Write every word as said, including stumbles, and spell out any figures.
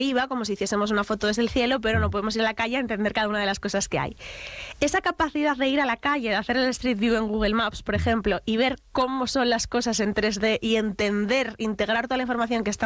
arriba, como si hiciésemos una foto desde el cielo, pero no podemos ir a la calle a entender cada una de las cosas que hay. Esa capacidad de ir a la calle, de hacer el Street View en Google Maps, por ejemplo, y ver cómo son las cosas en tres D y entender, integrar toda la información que está